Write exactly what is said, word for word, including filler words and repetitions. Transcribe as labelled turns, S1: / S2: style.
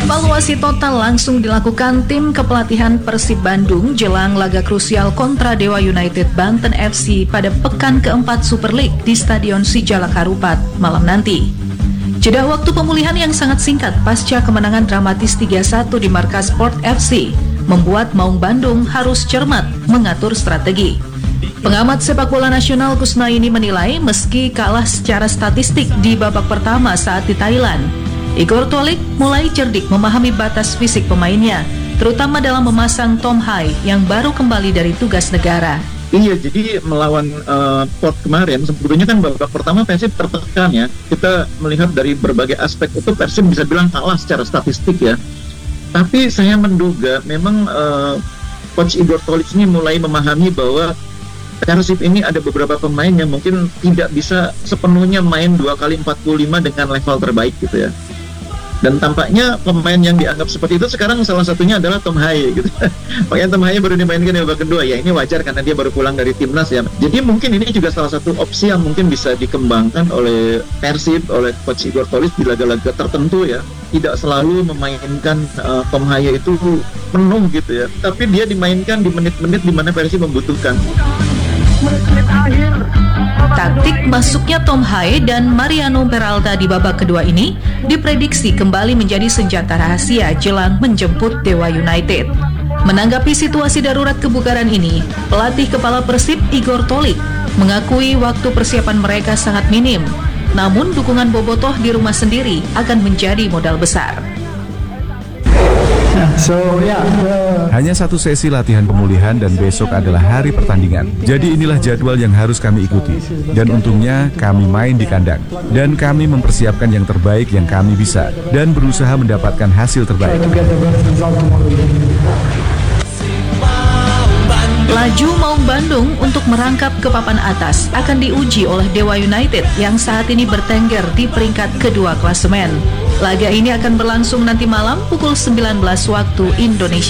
S1: Evaluasi total langsung dilakukan tim kepelatihan Persib Bandung jelang laga krusial kontra Dewa United Banten F C pada pekan keempat Super League di Stadion Sijalak Harupat malam nanti. Jeda waktu pemulihan yang sangat singkat pasca kemenangan dramatis tiga satu di markas Sport F C membuat Maung Bandung harus cermat mengatur strategi. Pengamat sepak bola nasional Kusnaini menilai meski kalah secara statistik di babak pertama saat di Thailand, Igor Tolik mulai cerdik memahami batas fisik pemainnya, terutama dalam memasang Tom Hai yang baru kembali dari tugas negara.
S2: Iya, jadi melawan uh, Port kemarin, sebetulnya kan babak pertama Persib tertekan ya. Kita melihat dari berbagai aspek itu Persib bisa bilang kalah secara statistik ya. Tapi saya menduga memang uh, Coach Igor Tolik ini mulai memahami bahwa Persib ini ada beberapa pemain yang mungkin tidak bisa sepenuhnya main dua kali empat puluh lima dengan level terbaik gitu ya. Dan tampaknya pemain yang dianggap seperti itu sekarang salah satunya adalah Tom Hai gitu. Makanya Tom Hai baru dimainkan di babak kedua, ya ini wajar karena dia baru pulang dari timnas ya. Jadi mungkin ini juga salah satu opsi yang mungkin bisa dikembangkan oleh Persib, oleh Coach Igor Tolik di laga-laga tertentu ya. Tidak selalu memainkan uh, Tom Hai itu penuh gitu ya. Tapi dia dimainkan di menit-menit di mana Persib membutuhkan.
S1: Taktik masuknya Tom Hai dan Mariano Peralta di babak kedua ini diprediksi kembali menjadi senjata rahasia jelang menjemput Dewa United. Menanggapi situasi darurat kebugaran ini, pelatih kepala Persib Igor Tolik mengakui waktu persiapan mereka sangat minim. Namun dukungan bobotoh di rumah sendiri akan menjadi modal besar.
S3: So, yeah, uh...
S4: Hanya satu sesi latihan pemulihan dan besok adalah hari pertandingan. Jadi inilah jadwal yang harus kami ikuti. Dan untungnya kami main di kandang. Dan kami mempersiapkan yang terbaik yang kami bisa. Dan berusaha mendapatkan hasil terbaik.
S1: Laju Maung Bandung untuk merangkap ke papan atas akan diuji oleh Dewa United yang saat ini bertengger di peringkat kedua klasemen. Laga ini akan berlangsung nanti malam pukul sembilan belas waktu Indonesia